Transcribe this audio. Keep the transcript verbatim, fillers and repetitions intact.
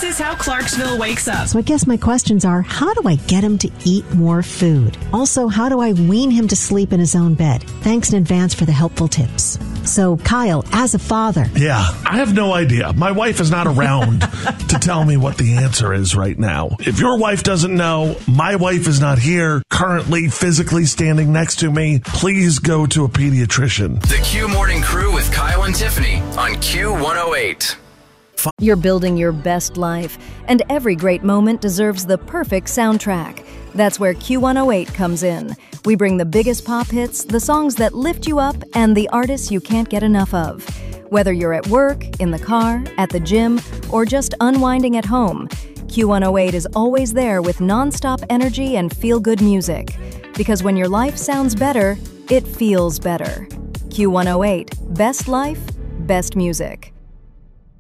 This is how Clarksville wakes up. So I guess my questions are, how do I get him to eat more food? Also, how do I wean him to sleep in his own bed? Thanks in advance for the helpful tips. So, Kyle, as a father... Yeah, I have no idea. My wife is not around to tell me what the answer is right now. If your wife doesn't know, my wife is not here, currently physically standing next to me. Please go to a pediatrician. The Q Morning Crew with Kyle and Tiffany on Q one oh eight. You're building your best life, and every great moment deserves the perfect soundtrack. That's where Q one oh eight comes in. We bring the biggest pop hits, the songs that lift you up, and the artists you can't get enough of. Whether you're at work, in the car, at the gym, or just unwinding at home, Q one oh eight is always there with nonstop energy and feel-good music. Because when your life sounds better, it feels better. Q one oh eight, best life, best music.